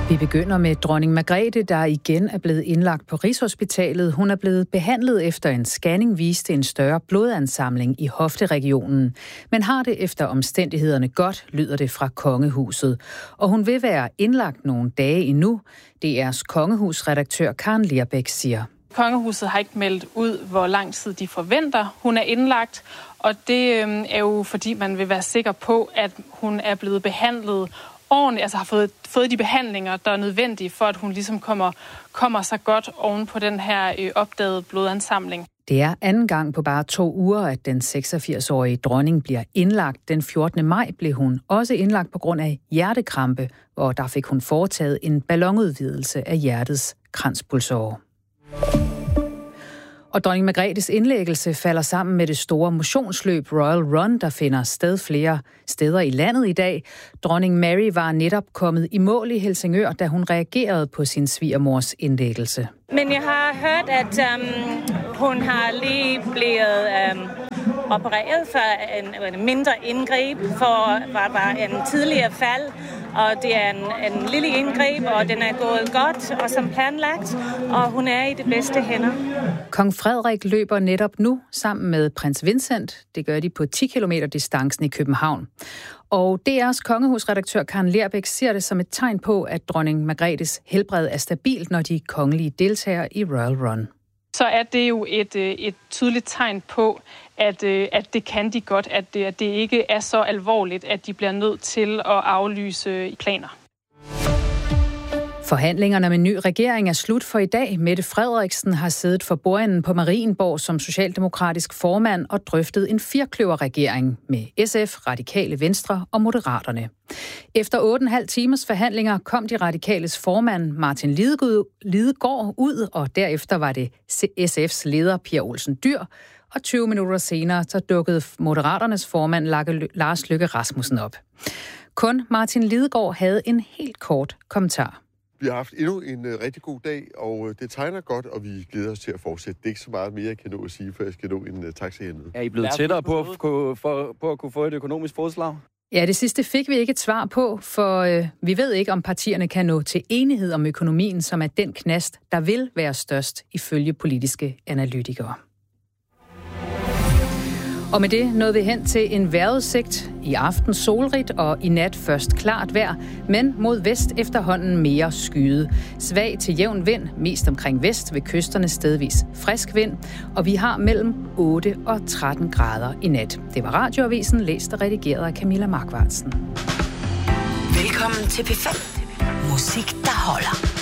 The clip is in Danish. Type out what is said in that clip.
Vi begynder med dronning Margrethe, der igen er blevet indlagt på Rigshospitalet. Hun er blevet behandlet efter en scanning viste en større blodansamling i hofteregionen. Men har det efter omstændighederne godt, lyder det fra kongehuset. Og hun vil være indlagt nogle dage endnu. DR's kongehusredaktør Karen Lerbeck siger. Kongehuset har ikke meldt ud, hvor lang tid de forventer, hun er indlagt. Og det er jo fordi, man vil være sikker på, at hun er blevet behandlet ordentligt, altså har fået de behandlinger, der er nødvendige for, at hun ligesom kommer så godt oven på den her opdagede blodansamling. Det er anden gang på bare 2 uger, at den 86-årige dronning bliver indlagt. Den 14. maj blev hun også indlagt på grund af hjertekrampe, og der fik hun foretaget en ballonudvidelse af hjertets kranspulsåre. Og dronning Margrethes indlæggelse falder sammen med det store motionsløb Royal Run, der finder sted flere steder i landet i dag. Dronning Mary var netop kommet i mål i Helsingør, da hun reagerede på sin svigermors indlæggelse. Men jeg har hørt, at hun har lige blevet opereret for en mindre indgreb, for hvad var en tidligere fald. Og det er en lille indgreb, og den er gået godt og som planlagt, og hun er i de bedste hænder. Kong Frederik løber netop nu sammen med prins Vincent. Det gør de på 10 km distancen i København. Og DR's kongehusredaktør Karen Lerbeck ser det som et tegn på, at dronning Margrethes helbred er stabilt, når de kongelige deltager i Royal Run. Så er det jo et tydeligt tegn på, at det kan de godt, at det ikke er så alvorligt, at de bliver nødt til at aflyse planer. Forhandlingerne med ny regering er slut for i dag. Mette Frederiksen har siddet for bordenden på Marienborg som socialdemokratisk formand og drøftet en 4-kløverregering med SF, Radikale Venstre og Moderaterne. Efter 8,5 timers forhandlinger kom de radikales formand Martin Lidegaard ud, og derefter var det SF's leder Pia Olsen Dyhr, og 20 minutter senere så dukkede Moderaternes formand Lars Løkke Rasmussen op. Kun Martin Lidegaard havde en helt kort kommentar. Vi har haft endnu en rigtig god dag, og det tegner godt, og vi glæder os til at fortsætte. Det er ikke så meget mere, jeg kan nå at sige, før jeg skal nå en taxa hernede. Er I blevet tættere på at kunne få et økonomisk fodslag? Ja, det sidste fik vi ikke et svar på, for vi ved ikke, om partierne kan nå til enighed om økonomien, som er den knast, der vil være størst ifølge politiske analytikere. Og med det nåede vi hen til en vejrudsigt. I aften solrigt og i nat først klart vejr, men mod vest efterhånden mere skyet. Svag til jævn vind, mest omkring vest ved kysterne stedvis frisk vind, og vi har mellem 8 og 13 grader i nat. Det var Radioavisen, læst og redigeret af Camilla Markvartsen. Velkommen til P5. Musik, der holder.